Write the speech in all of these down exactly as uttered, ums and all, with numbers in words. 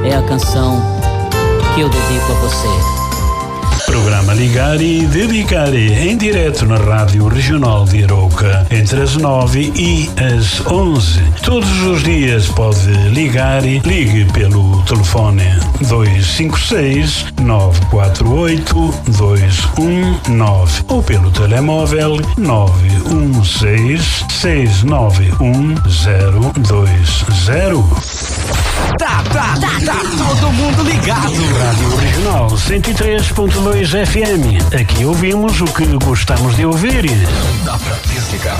é a canção que eu dedico a você. Programa Ligar e Dedicar em direto na Rádio Regional de Arouca, entre as nove e as onze. Todos os dias pode ligar e ligue pelo telefone dois cinco seis, nove quatro oito, dois um nove ou pelo telemóvel nove um seis, seis nove um zero dois zero. Tá, tá, tá, tá todo mundo ligado. Rádio Regional cento e três ponto dois F M. Aqui ouvimos o que gostamos de ouvir. Não dá pra desligar.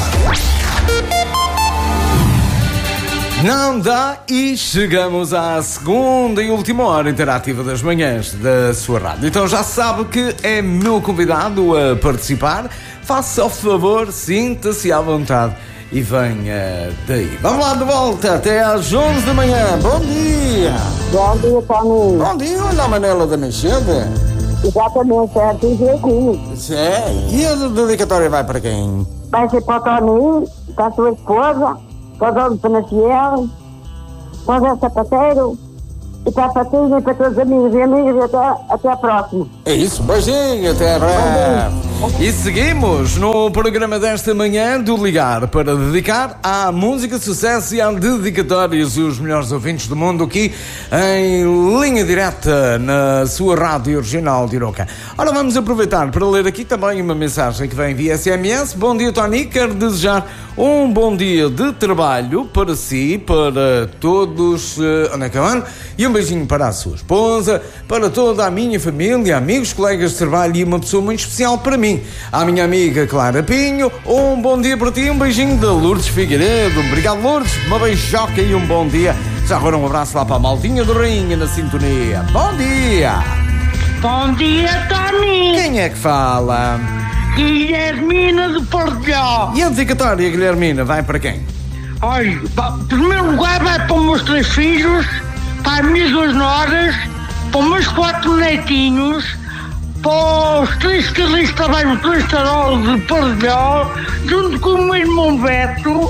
Não dá e chegamos à segunda e última hora interativa das manhãs da sua rádio. Então já sabe que é meu convidado a participar. Faça o favor, sinta-se à vontade e venha daí. Vamos lá de volta, até às onze da manhã. Bom dia! Bom dia, Tony. Bom dia, olha a Manela da Mexenda. Exatamente, certo e direitinho. É, e a dedicatória vai para quem? Vai ser para o Tony, para a sua esposa, para o Dom Panaciel, para o Zé Sapateiro e para a Patinha e para todos os amigos e amigas e até, até a próxima. É isso, beijinho, até breve. E seguimos no programa desta manhã do Ligar para dedicar à música, sucesso e à dedicatórias e os melhores ouvintes do mundo aqui em linha direta na sua rádio regional de Arouca. Ora, vamos aproveitar para ler aqui também uma mensagem que vem via S M S. Bom dia, Tony, quero desejar um bom dia de trabalho para si, para todos, uh, onde é que eu ando? E um beijinho para a sua esposa, para toda a minha família, amigos, colegas de trabalho e uma pessoa muito especial para mim, a minha amiga Clara Pinho. Um bom dia para ti, um beijinho da Lourdes Figueiredo. Obrigado, Lourdes, uma beijoca e um bom dia. Já agora um abraço lá para a Maltinha do Rainha na sintonia. Bom dia! Bom dia, Tony! Quem é que fala? Guilhermina de Portilhó. E a dedicatória, Guilhermina, vai para quem? Olha, em primeiro lugar vai para os meus três filhos, para as minhas duas noras, para os meus quatro netinhos, para os três carrinhos que trabalham no Cristarol de Portilhó, junto com o meu irmão Beto,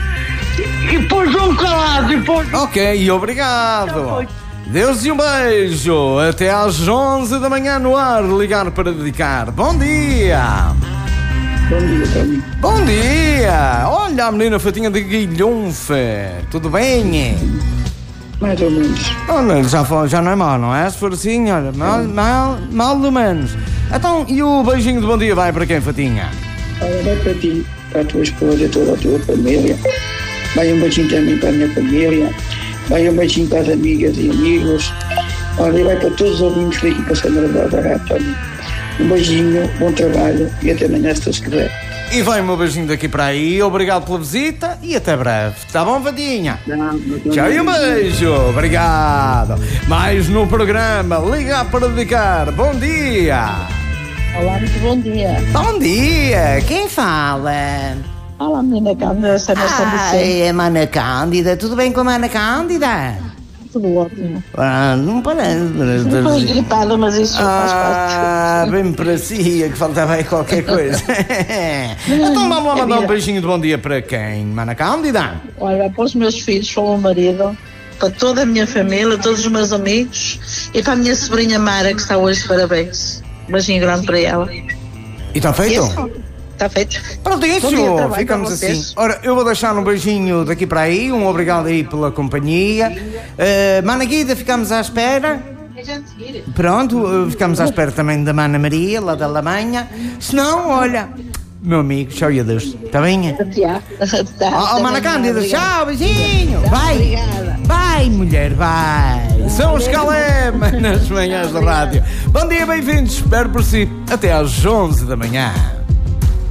e depois um calado, e depois... Ok, obrigado. Deus e um beijo. Até às onze da manhã no ar. Ligar para dedicar. Bom dia. Bom dia, Tony. Bom dia. Olha a menina fatinha de Guilhonfe. Tudo bem? Mais ou menos. Olha, já, foi, já não é mal, não é? Se for assim, olha, mal, mal, mal do menos. Então, e o beijinho de bom dia vai para quem, fatinha? Olha, vai para ti, para a tua esposa e toda a tua família. Vai um beijinho também para a minha família. Vai um beijinho para as amigas e amigos. Olha, e vai para todos os ouvintes daqui para a Sandra da Rádio. Um beijinho, bom trabalho e até amanhã, se Deus quiser. E vai o meu beijinho daqui para aí. Obrigado pela visita e até breve. Tá bom, Vadinha? Tchau e um beijo. Obrigado. Mais no programa Ligar para dedicar. Bom dia. Olá, muito bom dia. Bom dia. Quem fala? Olá, menina Cândida, essa é a nossa Ai, é Mana Cândida. Tudo bem com a Mana Cândida? Tudo ótimo. Ah, não parece. Estou gripada, mas isso faz parte. Ah, bem parecia que faltava aí qualquer coisa. Então vamos lá mandar um beijinho de bom dia para quem? Mana Cândida? Olha, para os meus filhos, para o meu marido, para toda a minha família, todos os meus amigos e para a minha sobrinha Mara, que está hoje de parabéns. Um beijinho grande para ela. E está feito? Está feito. Pronto, é isso. Ficamos assim. Ora, eu vou deixar um beijinho daqui para aí, um obrigado aí pela companhia. Uh, Mana Guida, ficamos à espera. Pronto, uh, ficamos à espera também da Mana Maria, lá da Alemanha. Se não, olha, meu amigo, tchau e adeus. Está bem? Ó, oh, Mana Cândida, tchau, beijinho. Vai, vai, mulher, vai. São os Calema nas manhãs da rádio. Bom dia, bem-vindos. Espero por si. Até às onze da manhã.